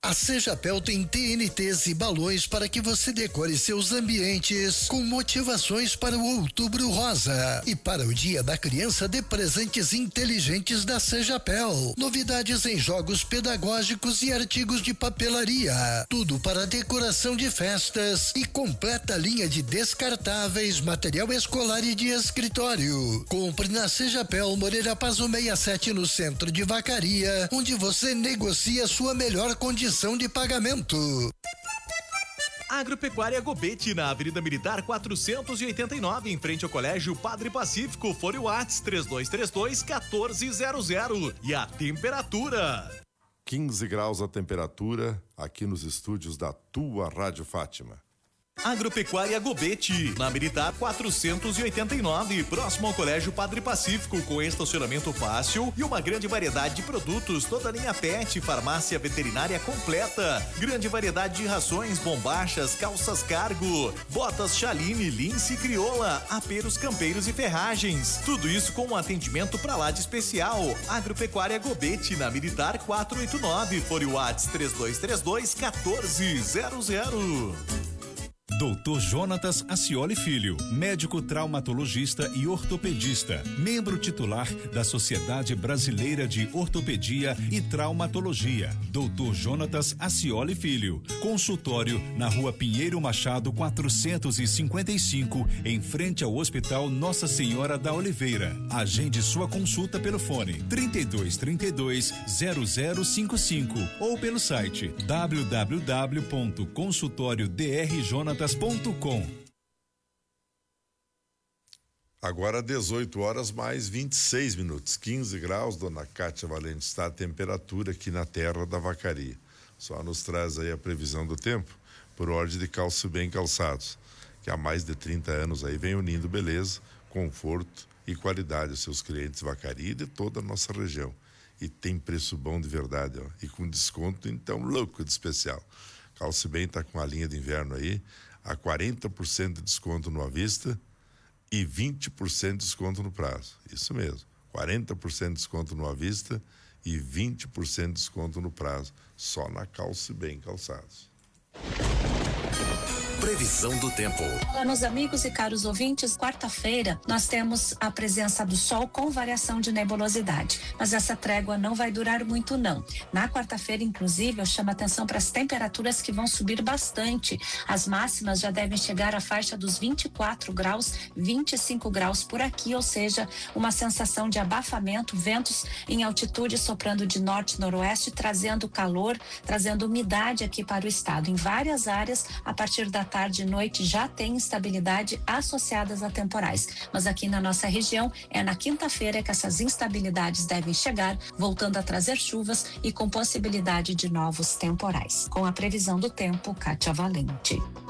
A Sejapel tem TNTs e balões para que você decore seus ambientes com motivações para o Outubro Rosa. E para o Dia da Criança, dê presentes inteligentes da Sejapel. Novidades em jogos pedagógicos e artigos de papelaria. Tudo para decoração de festas e completa linha de descartáveis, material escolar e de escritório. Compre na Sejapel, Moreira Pazo 67, no centro de Vacaria, onde você negocia sua melhor condição de pagamento. Agropecuária Gobete, na Avenida Militar 489, em frente ao Colégio Padre Pacífico. Fone Whats 3232-1400. E a temperatura? 15 graus a temperatura aqui nos estúdios da tua Rádio Fátima. Agropecuária Gobete, na Militar 489, próximo ao Colégio Padre Pacífico, com estacionamento fácil e uma grande variedade de produtos, toda a linha pet, farmácia veterinária completa, grande variedade de rações, bombachas, calças cargo, botas Chaline, Lince e Crioula, aperos campeiros e ferragens, tudo isso com um atendimento pra lá de especial. Agropecuária Gobete, na Militar 489, fone Whats 3232-1400. Dr. Jonatas Acioli Filho, médico traumatologista e ortopedista, membro titular da Sociedade Brasileira de Ortopedia e Traumatologia. Dr. Jonatas Acioli Filho, consultório na Rua Pinheiro Machado 455, em frente ao Hospital Nossa Senhora da Oliveira. Agende sua consulta pelo fone 3232-0055 ou pelo site www.consultoriodrjonatas.com. Agora 18 horas mais 26 minutos, 15 graus, dona Kátia Valente, está a temperatura aqui na terra da Vacaria. Só nos traz aí a previsão do tempo, por ordem de Calço Bem Calçados, que há mais de 30 anos aí vem unindo beleza, conforto e qualidade aos seus clientes Vacaria e de toda a nossa região. E tem preço bom de verdade, ó, e com desconto então louco de especial. Calço Bem está com a linha de inverno aí, a 40% de desconto no à vista e 20% de desconto no prazo. Isso mesmo, 40% de desconto no à vista e 20% de desconto no prazo. Só na Calço Bem Calçados. Previsão do tempo. Olá, meus amigos e caros ouvintes. Quarta-feira nós temos a presença do sol com variação de nebulosidade, mas essa trégua não vai durar muito não. Na quarta-feira, inclusive, eu chamo a atenção para as temperaturas que vão subir bastante. As máximas já devem chegar à faixa dos 24 graus, 25 graus por aqui, ou seja, uma sensação de abafamento, ventos em altitude soprando de norte-noroeste, trazendo calor, trazendo umidade aqui para o estado. Em várias áreas, a partir da tarde e noite já tem instabilidade associadas a temporais, mas aqui na nossa região é na quinta-feira que essas instabilidades devem chegar, voltando a trazer chuvas e com possibilidade de novos temporais. Com a previsão do tempo, Kátia Valente.